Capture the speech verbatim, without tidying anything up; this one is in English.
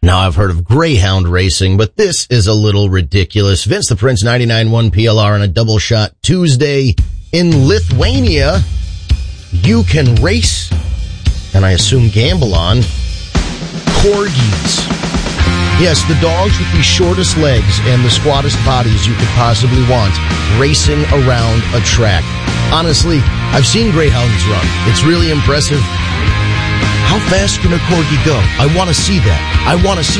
Now, I've heard of greyhound racing, but this is a little ridiculous. Vince the Prince, ninety-nine point one P L R on a double shot Tuesday in Lithuania. You can race, and I assume gamble on, corgis. Yes, the dogs with the shortest legs and the squattest bodies you could possibly want, racing around a track. Honestly, I've seen greyhounds run. It's really impressive. How fast can a corgi go? I want to see that. I want to see